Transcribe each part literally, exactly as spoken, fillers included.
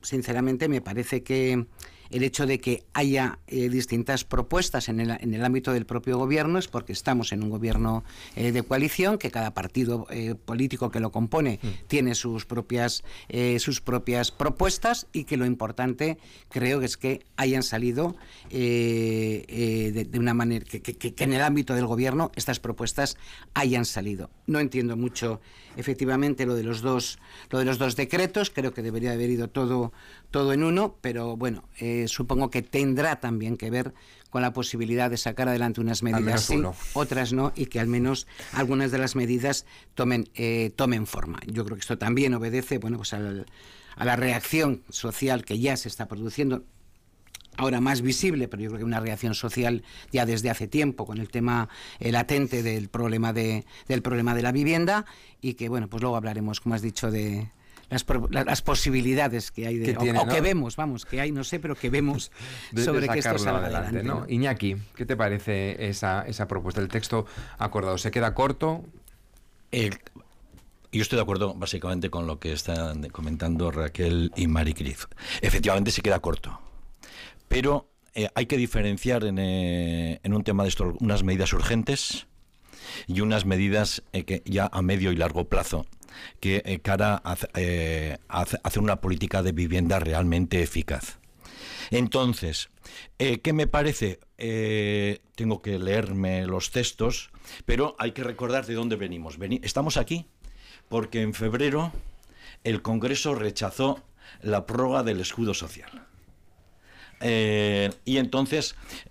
sinceramente, me parece que el hecho de que haya eh, distintas propuestas en el, en el ámbito del propio gobierno es porque estamos en un gobierno eh, de coalición, que cada partido eh, político que lo compone mm. tiene sus propias eh, sus propias propuestas, y que lo importante creo que es que hayan salido eh, eh, de, de una manera que, que, que en el ámbito del gobierno estas propuestas hayan salido. No entiendo mucho efectivamente lo de los dos lo de los dos decretos, creo que debería haber ido todo todo en uno, pero bueno, eh, supongo que tendrá también que ver con la posibilidad de sacar adelante unas medidas sí, otras no, y que al menos algunas de las medidas tomen eh, tomen forma. Yo creo que esto también obedece, bueno, pues al, a la reacción social que ya se está produciendo, ahora más visible, pero yo creo que una reacción social ya desde hace tiempo con el tema eh, latente del problema de del problema de la vivienda, y que bueno, pues luego hablaremos, como has dicho, de Las, las posibilidades que hay de, que tiene, o, o ¿no? que vemos, vamos, que hay, no sé, pero que vemos de, sobre de que esto salga adelante, ¿no? ¿no? Iñaki, ¿qué te parece esa, esa propuesta? El texto acordado, ¿se queda corto? El, yo estoy de acuerdo básicamente con lo que están comentando Raquel y Maricris. Efectivamente se queda corto, pero eh, hay que diferenciar en, eh, en un tema de esto unas medidas urgentes y unas medidas eh, que ya a medio y largo plazo, que eh, cara a, eh, a hacer una política de vivienda realmente eficaz. Entonces, eh, ¿qué me parece? Eh, tengo que leerme los textos, pero hay que recordar de dónde venimos. Veni- estamos aquí porque en febrero el Congreso rechazó la prórroga del escudo social. Eh, y entonces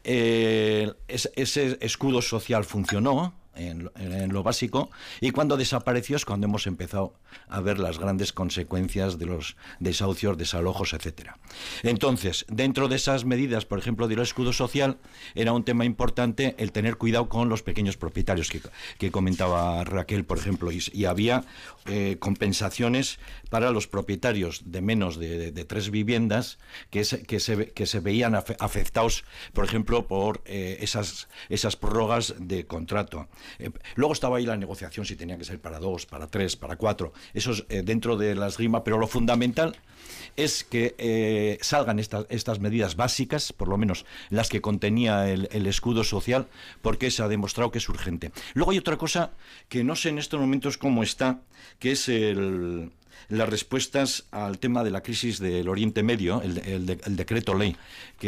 eh, es, ese escudo social funcionó En lo, en lo básico, y cuando desapareció es cuando hemos empezado a ver las grandes consecuencias de los desahucios, desalojos, etcétera. Entonces, dentro de esas medidas, por ejemplo, del escudo social, era un tema importante el tener cuidado con los pequeños propietarios que, que comentaba Raquel, por ejemplo, y, y había eh, compensaciones para los propietarios de menos de, de, de tres viviendas que se, que se, que se veían afectados, por ejemplo, por eh, esas, esas prórrogas de contrato. Eh, luego estaba ahí la negociación si tenía que ser para dos, para tres, para cuatro, eso es eh, dentro de la esgrima, pero lo fundamental es que eh, salgan estas, estas medidas básicas, por lo menos las que contenía el, el escudo social, porque se ha demostrado que es urgente. Luego hay otra cosa que no sé en estos momentos cómo está, que es el... las respuestas al tema de la crisis del Oriente Medio, el, el, el decreto ley,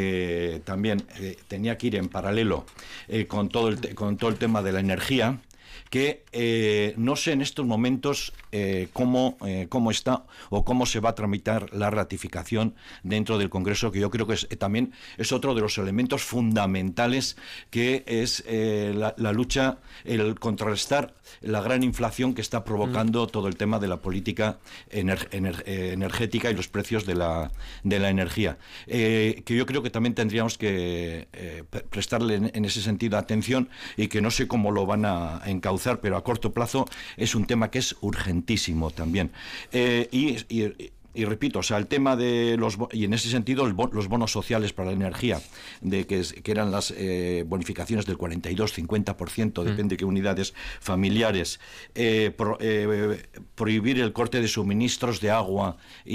que también eh, tenía que ir en paralelo eh, con, todo el te, con todo el tema de la energía, que eh, no sé en estos momentos eh, cómo, eh, cómo está o cómo se va a tramitar la ratificación dentro del Congreso, que yo creo que es, eh, también es otro de los elementos fundamentales, que es eh, la, la lucha, el contrarrestar la gran inflación que está provocando mm. todo el tema de la política ener, ener, eh, energética y los precios de la, de la energía, eh, que yo creo que también tendríamos que eh, prestarle en, en ese sentido atención, y que no sé cómo lo van a encauzar, pero a corto plazo es un tema que es urgentísimo también. Eh, y, y Y repito, o sea, el tema de los, y en ese sentido el bon, los bonos sociales para la energía, de que, es, que eran las eh, bonificaciones del cuarenta y dos, cincuenta por ciento, depende de qué unidades familiares, eh, pro, eh, prohibir el corte de suministros de agua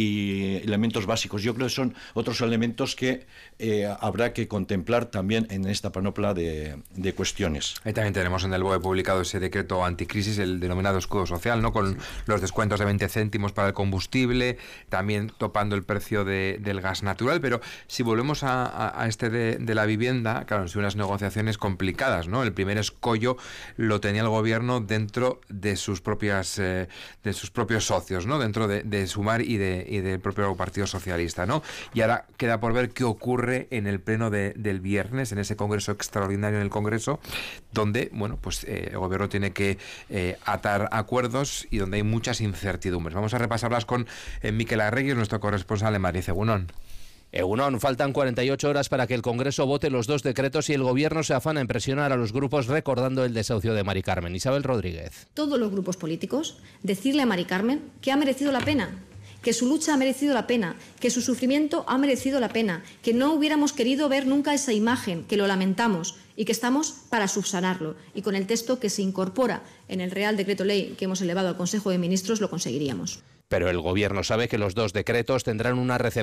y elementos básicos. Yo creo que son otros elementos que eh, habrá que contemplar también en esta panopla de, de cuestiones. Ahí también tenemos en el B O E publicado ese decreto anticrisis, el denominado escudo social, ¿no? Con los descuentos de veinte céntimos para el combustible, también topando el precio de, del gas natural. Pero si volvemos a, a, a este de, de la vivienda, claro, han sido unas negociaciones complicadas, ¿no? El primer escollo lo tenía el gobierno dentro de sus propias eh, de sus propios socios, ¿no? Dentro de, de Sumar y, de, y del propio Partido Socialista, ¿no? Y ahora queda por ver qué ocurre en el pleno de, del viernes, en ese congreso extraordinario en el Congreso, donde, bueno, pues eh, el gobierno tiene que eh, atar acuerdos y donde hay muchas incertidumbres. Vamos a repasarlas con eh, Miquel Arregui, nuestro corresponsal en Madrid. Egunon. Egunon, faltan cuarenta y ocho horas para que el Congreso vote los dos decretos y el Gobierno se afana en presionar a los grupos recordando el desahucio de Mari Carmen. Isabel Rodríguez. Todos los grupos políticos decirle a Mari Carmen que ha merecido la pena, que su lucha ha merecido la pena, que su sufrimiento ha merecido la pena, que no hubiéramos querido ver nunca esa imagen, que lo lamentamos y que estamos para subsanarlo. Y con el texto que se incorpora en el Real Decreto Ley que hemos elevado al Consejo de Ministros lo conseguiríamos. Pero el Gobierno sabe que los dos decretos tendrán una recepción